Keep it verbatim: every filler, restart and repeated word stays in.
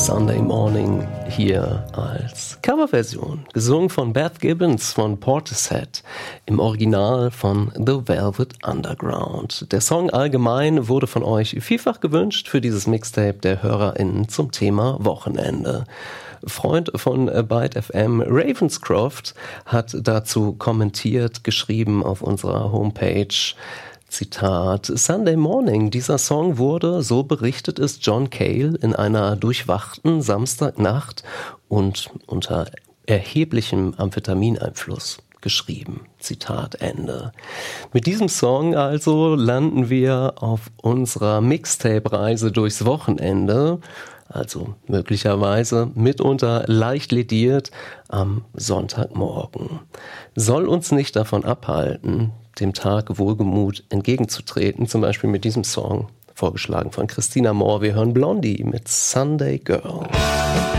Sunday Morning hier als Coverversion, gesungen von Beth Gibbons von Portishead, im Original von The Velvet Underground. Der Song allgemein wurde von euch vielfach gewünscht für dieses Mixtape der HörerInnen zum Thema Wochenende. Freund von Byte F M, Ravenscroft, hat dazu kommentiert, geschrieben auf unserer Homepage, Zitat, Sunday Morning, dieser Song wurde, so berichtet es John Cale, in einer durchwachten Samstagnacht und unter erheblichem Amphetamineinfluss geschrieben. Zitat Ende. Mit diesem Song also landen wir auf unserer Mixtape-Reise durchs Wochenende, also möglicherweise mitunter leicht lediert am Sonntagmorgen. Soll uns nicht davon abhalten, dem Tag wohlgemut entgegenzutreten, zum Beispiel mit diesem Song, vorgeschlagen von Christina Moore. Wir hören Blondie mit Sunday Girl.